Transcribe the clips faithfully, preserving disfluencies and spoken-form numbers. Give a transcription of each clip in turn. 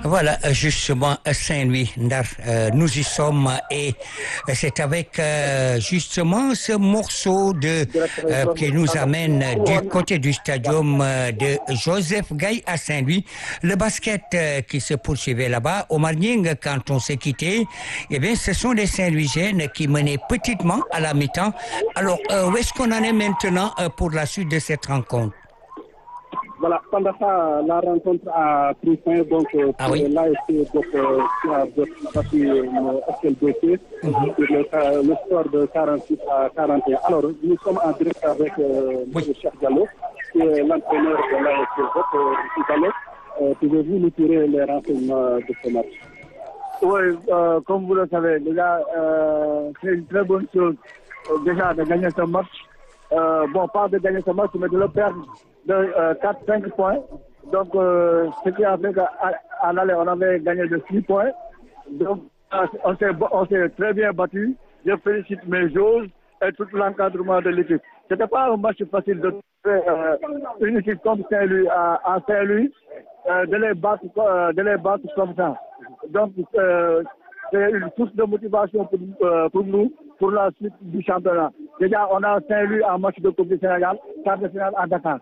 Voilà, justement, Saint-Louis, Ndar, euh, nous y sommes et c'est avec euh, justement ce morceau de euh, qui nous amène du côté du stadium euh, de Joseph Gaye à Saint-Louis. Le basket euh, qui se poursuivait là-bas. Omar Nying, quand on s'est quitté, eh bien, ce sont les Saint-Louisiennes qui menaient petitement à la mi-temps. Alors, euh, où est-ce qu'on en est maintenant euh, pour la suite de cette rencontre? Voilà, pendant ça, la rencontre a pris fin, donc euh, ah oui. l'A S C donc, euh, qui a battu le S L B C mm-hmm. sur le, euh, le score de quarante-six à quarante et un. Alors, nous sommes en direct avec euh, oui. M. Cheikh Diallo, qui est l'entraîneur de l'A S C. Donc, euh, Diallo, euh, pouvez-vous nous tirer les renseignements de ce match? Oui, euh, comme vous le savez, déjà, euh, c'est une très bonne chose euh, déjà de gagner ce match. Euh, bon, pas de gagner ce match, mais de le perdre de euh, quatre cinq points. Donc, euh, ce qui a fait qu'à l'aller, on avait gagné de six points. Donc, on s'est, on s'est très bien battu. Je félicite mes joueurs et tout l'encadrement de l'équipe. Ce n'était pas un match facile de trouver euh, une équipe comme Saint-Louis à, à Saint-Louis, euh, de, les battre, euh, de les battre comme ça. Donc, euh, c'est une source de motivation pour, euh, pour nous, pour la suite du championnat. Déjà, on a Saint-Louis en match de Coupe du Sénégal, quart de finale à Dakar.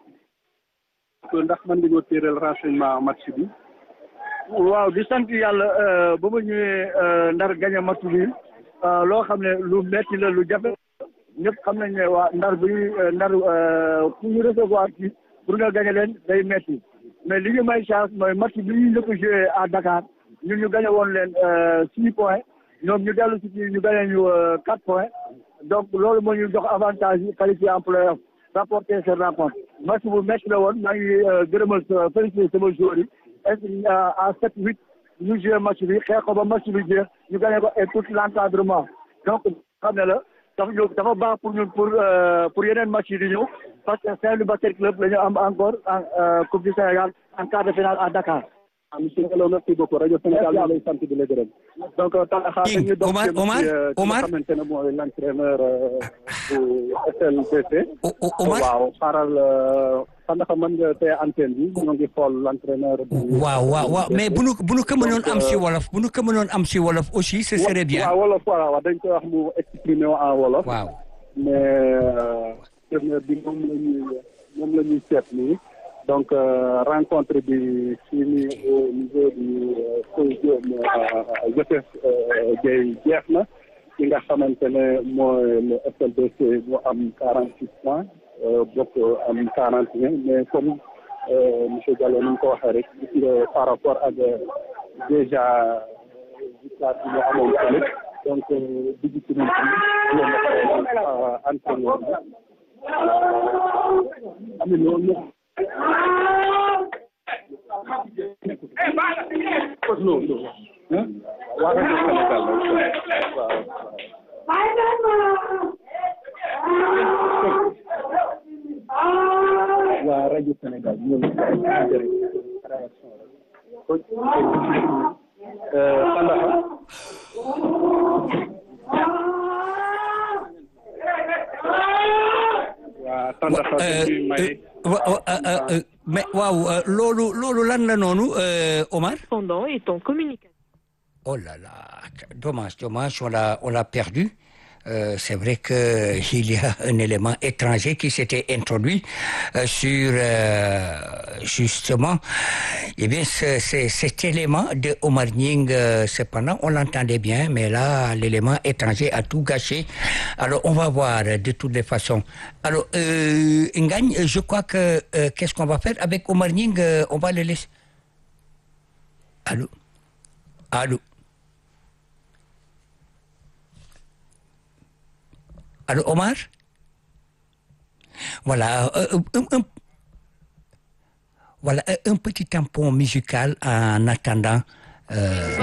ndax mën nga ñoo téeral renseignement match bi. waaw di sant yàlla ba ma ñëwee Ndar gagné match bi loo xam ne lu metti la lu jafe ñëpp xam nañ ne waa Ndar bi Ndar pour ñu recevoir ci pour nga gagné leen day metti mais li ñu may chance mooy match bi ñu njëkk a joué à Dakar ñun ñu gagné woon leen six points ñoom ñu dellu si ñu gagné ñu quatre points donc loolu moo ñu jox avantage yi qualifié en play-off rapporter cette rencontre match bu métti la woon maa ngi gërëmal félicité sama joueur yi à sept huit ñu joué match bi xeex ko ba match bi jeex ñu gagné ko et tout l'encadrement donc xam ne la dafa ñëw dafa baax pour ñun pour pour yeneen match yi di ñëw parce que Saint-Louis Basket Club la ñu am encore en Coupe du Sénégal en quart de finale à Dakar. Monsieur Diallo, merci beaucoup. Radio Sénégal ñu lay sant di la gërëm. Donc Tandakha dañuy dox Omar Omar Omar nga xamante ne mooy l'entraîneur bu S L B C. Omar waaw xaaral Tandakha mën nga tey antenne bi ñoo ngi xool l'entraîneur. waaw waaw waaw mais bu nu bu nu ko mënoon am si wolof bu nu ko mënoon am si wolof aussi ce serait bien. waaw wolof waaw dañ koy wax mu exprimer en wolof. waaw mais entraîneur bi moom la ñuy moom la ñuy seet nii. donc euh, rencontre bi fii nii au niveau du stadium Joseph Gaye jeex na ki nga xamante ne mooy le S L B C mu am quarante six points bokk am quarante et un mais comme monsieur Diallo ni ñu ko waxee rek gis nga par rapport ak déjà victoire bi ñu amoon tamit donc digg ci nañ ci entraîneur bi ami loolu non non waa rajo Sénégal waa rajo Sénégal ñoom Tandakha waa Tandakha mais waaw loolu loolu lan la noonu Omar. Pendant est en communication. Oh là là, dommage, dommage, on l'a on l'a perdu. Euh, c'est vrai que il y a un élément étranger qui s'était introduit euh, sur euh, justement eh bien ce, ce, cet élément de Omar Nying euh, cependant on l'entendait bien mais là l'élément étranger a tout gâché. Alors on va voir de toutes les façons. Alors euh, Ngagne, je crois que euh, qu'est-ce qu'on va faire avec Omar Nying, euh, on va le laisser. Allô Allô Allô, Omar? Voilà, un, un, un, voilà, un petit tampon musical en attendant. Euh,